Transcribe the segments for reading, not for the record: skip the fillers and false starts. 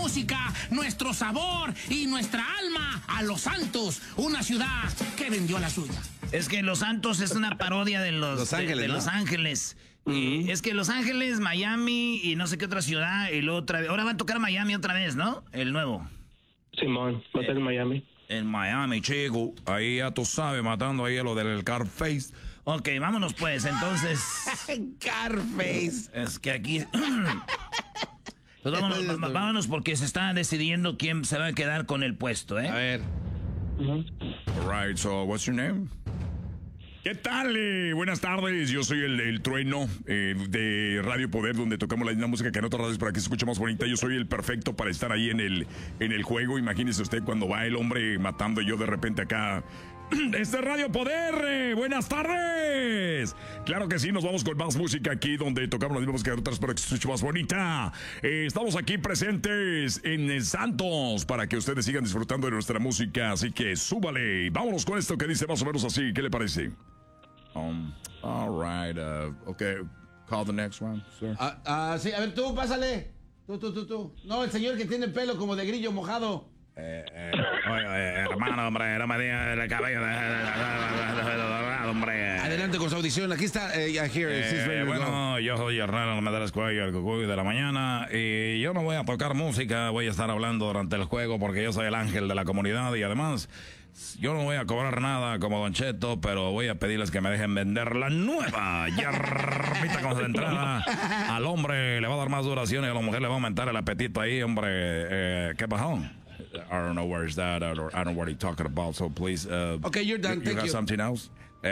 música, nuestro sabor y nuestra alma a Los Santos, una ciudad que vendió la suya. Es que Los Santos es una parodia de Los Ángeles, de Los Ángeles. Y es que Los Ángeles, Miami y no sé qué otra ciudad y luego otra vez. Ahora va a tocar Miami otra vez, ¿no? El nuevo. Simón, va a estar en Miami. En Miami, chico. Ahí ya tú sabes, matando ahí a lo del Carface. Ok, vámonos pues, entonces. Carface. Es que aquí... Pues vámonos porque se está decidiendo quién se va a quedar con el puesto, ¿eh? A ver. All right, so what's your name? ¿Qué tal? Buenas tardes, yo soy el Trueno de Radio Poder, donde tocamos la misma música que en otras radios para que se escuche más bonita. Yo soy el perfecto para estar ahí en el juego. Imagínese usted cuando va el hombre matando y yo de repente acá... Este es Radio Poder, buenas tardes. Claro que sí, nos vamos con más música aquí donde tocamos las mismas músicas que en otras para que se escuche más bonita. Estamos aquí presentes en Santos para que ustedes sigan disfrutando de nuestra música, así que súbale. Vámonos con esto que dice más o menos así, ¿qué le parece? All right, okay, call the next one, sir. Sí, a ver, tú, pásale. Tú. No, el señor que tiene pelo como de grillo mojado. Hermano, hombre, no me digas el cabello de hombre. Adelante con su audición, aquí está, bueno, yo soy Hernán Medales Cuello, el cucuy de la mañana, y yo no voy a tocar música, voy a estar hablando durante el juego porque yo soy el ángel de la comunidad y además yo no voy a cobrar nada como Don Cheto, pero voy a pedirles que me dejen vender la nueva hierbita concentrada. Al hombre le va a dar más duración y a la mujer le va a aumentar el apetito ahí, hombre. ¿Qué pasó? I don't know where is that. I don't know what he's talking about. So please. Okay, you're done. You got something else? Yo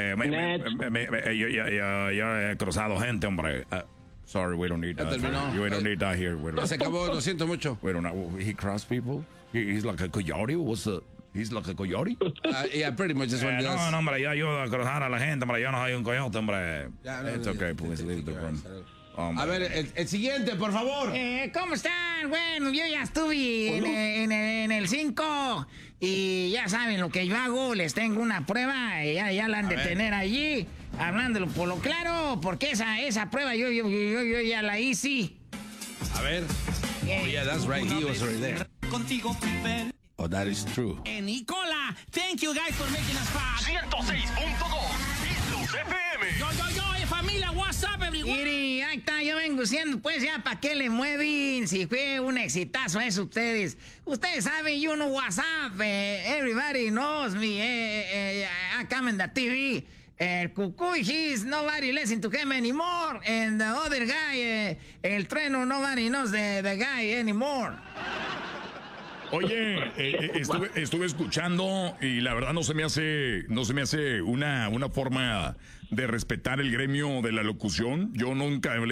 he cruzado gente, hombre. Sorry, we don't need that. We don't need that here. Se acabó, lo siento mucho. We don't know. He crossed people. He's like a coyote. He's like a coyote. Yeah, pretty much is what it is. No, hombre, yo ayudo a cruzar a la gente, hombre. Yo no soy un coyote, hombre. It's okay, please leave the room. A ver, el siguiente, por favor. ¿Cómo están? Bueno, yo ya estuve en el 5 y ya saben lo que yo hago. Les tengo una prueba y ya la han de tener allí. Hablándolo por lo claro, porque esa prueba yo ya la hice. A ver. Oh, yeah, that's right. He was right there. Contigo, Oh, that is true. Nicola, thank you guys for making us fast. 106.2 FM. Yo, familia, what's up, everyone? Mire, ahí está, yo vengo diciendo, pues ya, ¿para qué le mueven? Si fue un exitazo eso ustedes. Ustedes saben, you know what's up. Everybody knows me. I come in the TV. El Cucuy, he's nobody listen to him anymore. And the other guy, el Trueno, nobody knows the guy anymore. Oye, estuve escuchando y la verdad no se me hace una forma de respetar el gremio de la locución. Yo nunca